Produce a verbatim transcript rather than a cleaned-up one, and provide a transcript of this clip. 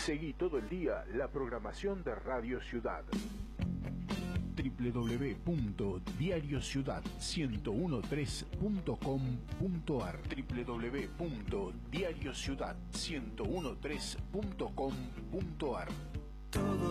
Seguí todo el día la programación de Radio Ciudad. doble u doble u doble u punto diario ciudad ciento trece punto com punto a r doble u doble u doble u punto diario ciudad ciento trece punto com punto a r. Todo